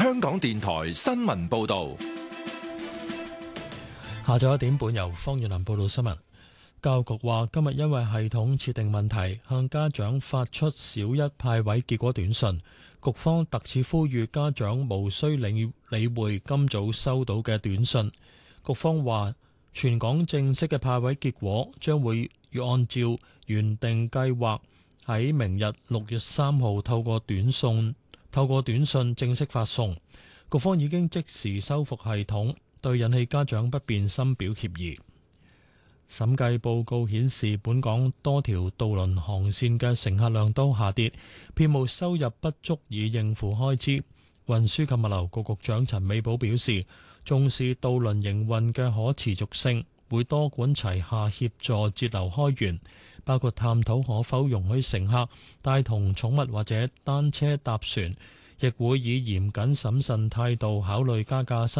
香港電台新聞報道。 下晝1點半由方遠林報道新聞。教育局話今日因為系統設定問題，向家長發出小一派位結果短信。局方特此呼籲家長無需理會今早收到嘅短信。局方話全港正式嘅派位結果將會按照原定計劃喺明日6月3號透過短信正式發送。局方已經即時修復系統，對引起家長不便深表歉意。審計報告顯示，本港多條渡輪航線嘅乘客量都下跌，票務收入不足以應付開支。運輸及物流局局長陳美寶表示，重視渡輪營運嘅可持續性，會多管齊下協助節流開源，包括探討可否容許乘客帶同寵物或者單車搭船，亦會以嚴謹審慎態度考慮加價。